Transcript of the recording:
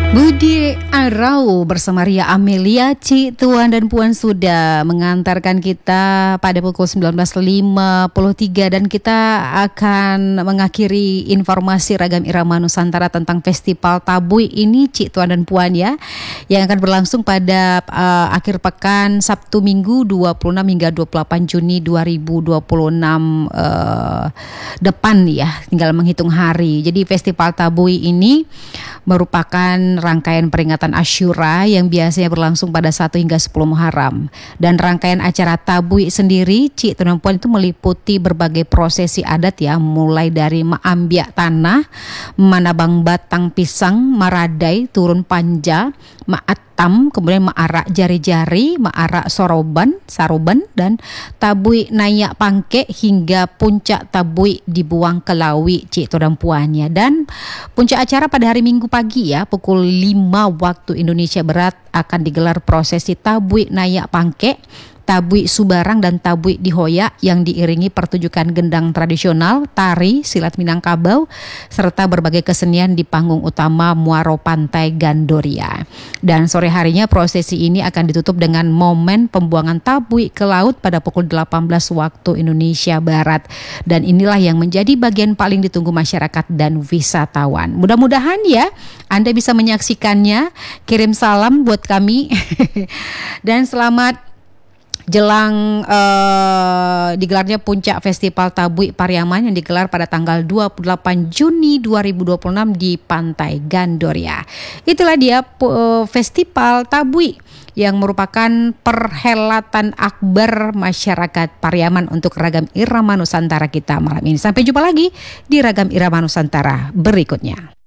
Budi Arau bersama Ria Amelia, Ci, Tuan dan Puan sudah mengantarkan kita pada pukul 19.53 dan kita akan mengakhiri informasi Ragam Irama Nusantara tentang Festival Tabui ini, Ci, Tuan dan Puan ya, yang akan berlangsung pada akhir pekan Sabtu Minggu 26 hingga 28 Juni 2026 depan ya, tinggal menghitung hari. Jadi Festival Tabui ini merupakan rangkaian peringatan Asyura yang biasanya berlangsung pada 1 hingga 10 Muharram. Dan rangkaian acara Tabui sendiri, Ci, Tuan Puan, itu meliputi berbagai prosesi adat ya, mulai dari Maambiak Tanah, Manabang Batang Pisang, Maradai, Turun Panja, Ma'atam, kemudian Ma'arak Jari-Jari, Ma'arak Saroban, dan Tabui Nayak Pangkek hingga puncak Tabui dibuang ke Lawi, Ci, Tuan Puannya. Dan puncak acara pada hari Minggu pagi ya, pukul 5 waktu Indonesia Barat akan digelar prosesi Tabui Nayak Pangkek, Tabui Subarang dan Tabui Dihoyak yang diiringi pertunjukan gendang tradisional, tari, silat Minangkabau, serta berbagai kesenian di panggung utama Muaro Pantai Gandoria. Dan sore harinya prosesi ini akan ditutup dengan momen pembuangan tabui ke laut pada pukul 18 waktu Indonesia Barat. Dan inilah yang menjadi bagian paling ditunggu masyarakat dan wisatawan. Mudah-mudahan ya Anda bisa menyaksikannya. Kirim salam buat kami dan selamat jelang digelarnya puncak Festival Tabui Pariaman yang digelar pada tanggal 28 Juni 2026 di Pantai Gandoria. Itulah dia Festival Tabui yang merupakan perhelatan akbar masyarakat Pariaman untuk Ragam Irama Nusantara kita malam ini. Sampai jumpa lagi di Ragam Irama Nusantara berikutnya.